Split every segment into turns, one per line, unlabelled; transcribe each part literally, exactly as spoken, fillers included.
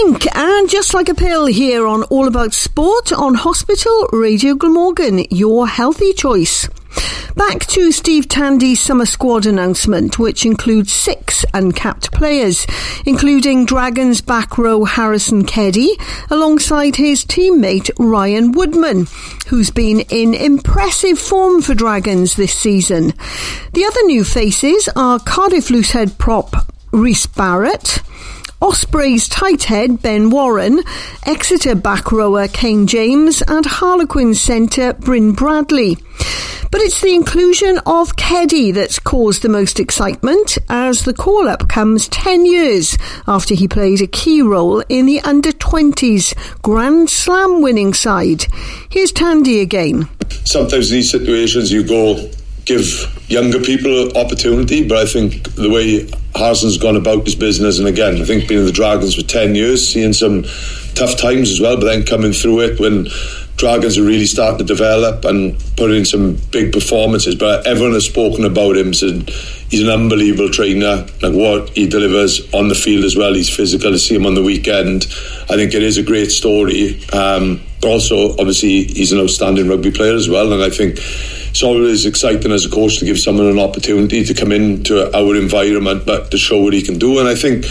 Drink and Just Like a Pill here on All About Sport on Hospital Radio Glamorgan, your healthy choice. Back to Steve Tandy's summer squad announcement, which includes six uncapped players, including Dragons back row Harrison Keddie, alongside his teammate Ryan Woodman, who's been in impressive form for Dragons this season. The other new faces are Cardiff loosehead prop Rhys Barrett, Ospreys tight head Ben Warren, Exeter back rower Kane James and Harlequin centre Bryn Bradley. But it's the inclusion of Keddie that's caused the most excitement, as the call-up comes ten years after he played a key role in the under twenties Grand Slam winning side. Here's Tandy again.
Sometimes in these situations you go give younger people opportunity, but I think the way Harrison's gone about his business, and again I think being in the Dragons for ten years, seeing some tough times as well, but then coming through it when Dragons are really starting to develop and put in some big performances. But everyone has spoken about him, said he's an unbelievable trainer, like what he delivers on the field as well. He's physical. To see him on the weekend, I think it is a great story. Um, but also obviously he's an outstanding rugby player as well, and I think it's always exciting as a coach to give someone an opportunity to come into our environment but to show what he can do. And I think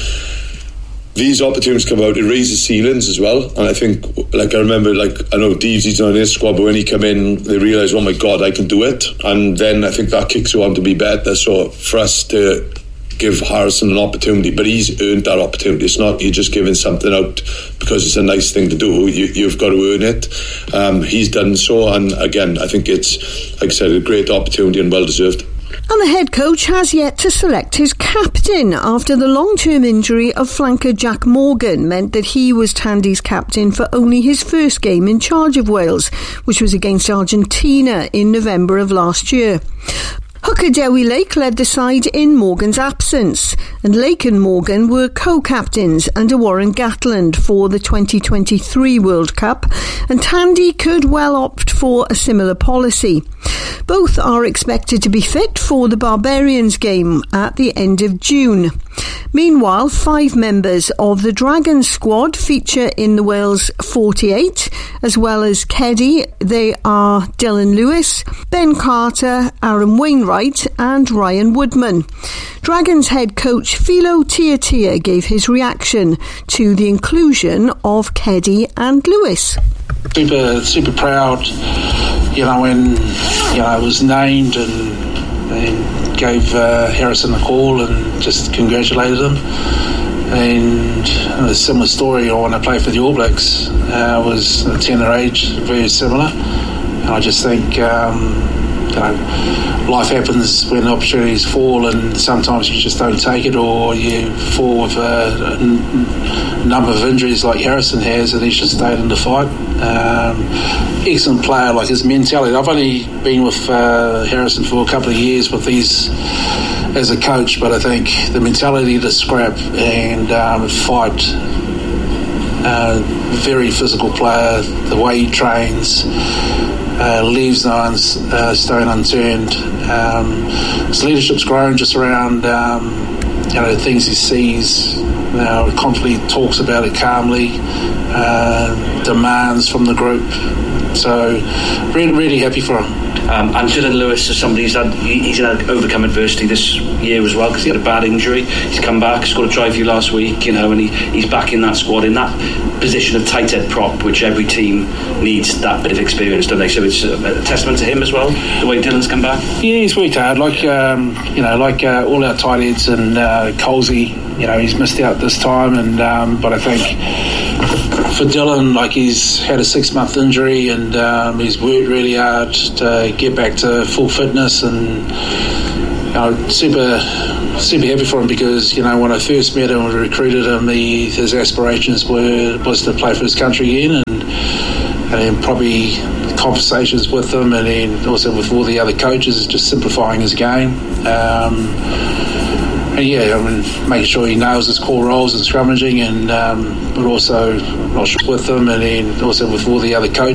these opportunities come out, it raises ceilings as well. And I think, like I remember, like I know Deezy's not in his squad, but when he came in, they realised, oh my God, I can do it. And then I think that kicks you on to be better. So for us to give Harrison an opportunity, but he's earned that opportunity. It's not you're just giving something out because it's a nice thing to do. You, you've got to earn it. Um, he's done so, and again, I think it's, like I said, a great opportunity and well deserved.
And the head coach has yet to select his captain after the long-term injury of flanker Jack Morgan meant that he was Tandy's captain for only his first game in charge of Wales, which was against Argentina in November of last year. Hooker Dewi Lake led the side in Morgan's absence, and Lake and Morgan were co-captains under Warren Gatland for the twenty twenty-three World Cup, and Tandy could well opt for a similar policy. Both are expected to be fit for the Barbarians game at the end of June. Meanwhile, five members of the Dragons squad feature in the Wales forty-eight, as well as Keddie. They are Dylan Lewis, Ben Carter, Aaron Wainwright and Ryan Woodman. Dragons head coach Philo Tiatia gave his reaction to the inclusion of Keddie and Lewis.
Super, super proud, you know, when you know I was named and, and gave uh, Harrison a call and just congratulated him. And a similar story when I played for the All Blacks. Uh, I was a tender age, very similar. And I just think, um, you know, life happens when opportunities fall, and sometimes you just don't take it, or you fall with a, a n- number of injuries like Harrison has, and he's just stayed in the fight. Um, excellent player, like his mentality. I've only been with uh, Harrison for a couple of years with these as a coach, but I think the mentality to scrap and um, fight, uh, very physical player, the way he trains, uh, leaves no uh, stone unturned. Um, his leadership's grown just around um, you know, things he sees. You know, constantly talks about it calmly, uh, demands from the group. So really, really happy for him.
Um, and Dylan Lewis is somebody who's had, he's had overcome adversity this year as well, because he had a bad injury. He's come back, scored a try for you last week, you know, and he, he's back in that squad in that position of tight head prop, which every team needs that bit of experience, don't they? So it's a, a testament to him as well, the way Dylan's come back.
Yeah, he's worked hard, like um, you know, like uh, all our tight heads, and uh, Colsey, you know, he's missed out this time, and um, but I think for Dylan, like he's had a six-month injury, and um, he's worked really hard to get back to full fitness, and you know, super, super happy for him, because you know when I first met him and recruited him, he, his aspirations were was to play for his country again, and and then probably conversations with him, and then also with all the other coaches, just simplifying his game. Um, And yeah, I mean, making sure he nails his core roles and scrummaging, and um, but also not sure with them, and then also with all the other coaches.